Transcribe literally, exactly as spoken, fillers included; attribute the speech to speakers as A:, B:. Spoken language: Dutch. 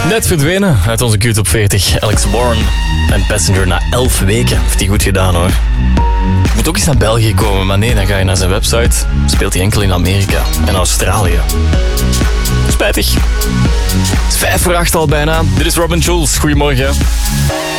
A: Net verdwenen uit onze Q-top veertig. Alex Bourne en Passenger na elf weken. Heeft hij goed gedaan hoor. Moet ook eens naar België komen, maar nee, dan ga je naar zijn website. Speelt hij enkel in Amerika en Australië. Spijtig. Het is vijf voor acht al bijna. Dit is Robin Schulz. Goedemorgen.